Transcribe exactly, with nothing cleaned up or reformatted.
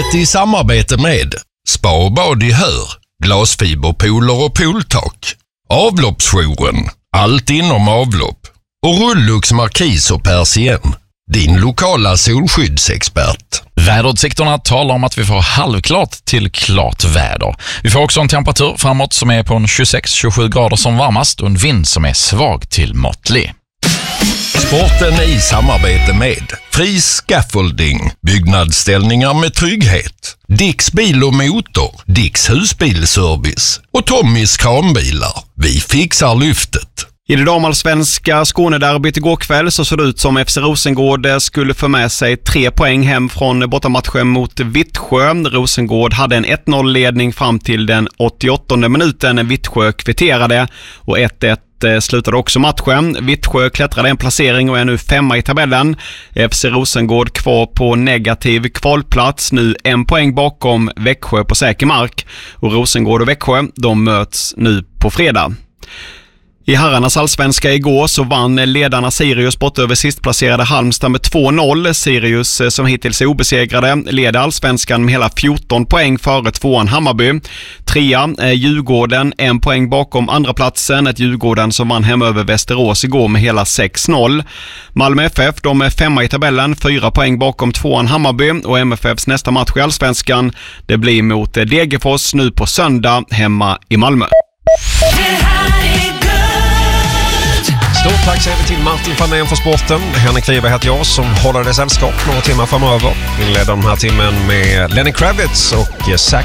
Sportbladet i samarbete med Spa och bad i Hör, glasfiberpooler och pooltak, Avloppsjouren, allt inom avlopp och Rullux Markis och Persien, din lokala solskyddsexpert. Väderutsikterna talar om att vi får halvklart till klart väder. Vi får också en temperatur framåt som är på en tjugosex till tjugosju grader som varmast och en vind som är svag till måttlig. Sporten i samarbete med Fri Scaffolding, byggnadsställningar med trygghet, Dicks bil och motor, Dicks husbilservice och Tommys kranbilar. Vi fixar lyftet. I det damallsvenska Skånederbyt igår kväll så såg det ut som F C Rosengård skulle få med sig tre poäng hem från bortamatchen mot Vittsjö. Rosengård hade en ett noll-ledning fram till den åttioåttonde minuten när Vittsjö kvitterade och ett ett slutade också matchen. Vittsjö klättrade en placering och är nu femma i tabellen. F C Rosengård kvar på negativ kvalplats, nu en poäng bakom Växjö på säker mark. Och Rosengård och Växjö, de möts nu på fredag. I herrarnas allsvenska igår så vann ledarna Sirius bort över sistplacerade Halmstad med två noll. Sirius, som hittills är obesegrade, leder allsvenskan med hela fjorton poäng före tvåan Hammarby. Trea är Djurgården, en poäng bakom andra platsen. Ett Djurgården som vann hem över Västerås igår med hela sex noll. Malmö F F, de är femma i tabellen, fyra poäng bakom tvåan Hammarby. Och M F Fs nästa match i allsvenskan, det blir mot Degerfors nu på söndag hemma i Malmö. Stort tack säger vi till Martin Fahnén för sporten. Henrik Wiberg heter jag som håller det sällskap några timmar framöver. Vi inleder den här timmen med Lenny Kravitz och Zac